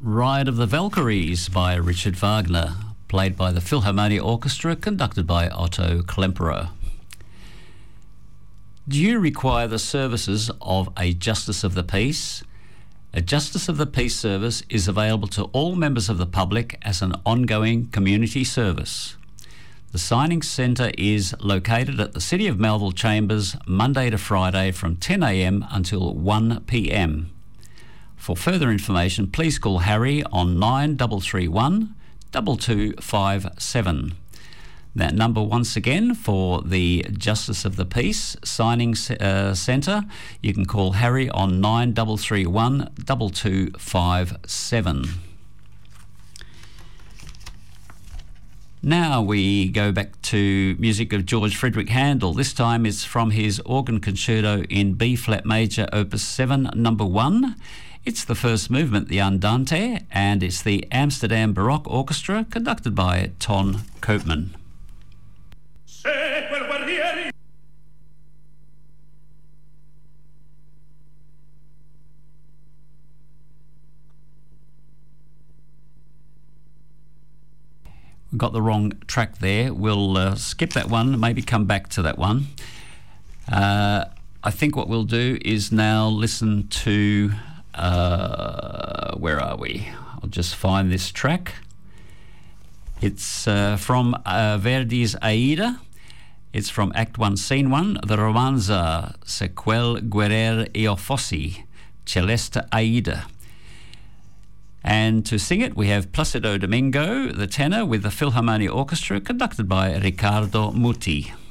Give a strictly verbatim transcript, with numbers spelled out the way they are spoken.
Ride of the Valkyries by Richard Wagner, played by the Philharmonia Orchestra, conducted by Otto Klemperer. Do you require the services of a Justice of the Peace? A Justice of the Peace service is available to all members of the public as an ongoing community service. The signing centre is located at the City of Melville Chambers, Monday to Friday from ten a m until one p m. For further information, please call Harry on nine three three one, two two five seven. That number once again for the Justice of the Peace Signing uh, Centre, you can call Harry on nine three three one, two two five seven. Now we go back to music of George Frederick Handel. This time it's from his organ concerto in B-flat major, opus seven, number one. It's the first movement, the Andante, and it's the Amsterdam Baroque Orchestra, conducted by Ton Koopman. We got the wrong track there. We'll uh, skip that one, maybe come back to that one. Uh, I think what we'll do is now listen to... Uh, where are we? I'll just find this track. It's uh, from uh, Verdi's Aida. It's from Act one, Scene one, the romanza Sequel Guerrer io fossi, Celeste Aida. And to sing it, we have Placido Domingo, the tenor, with the Philharmonia Orchestra, conducted by Riccardo Muti.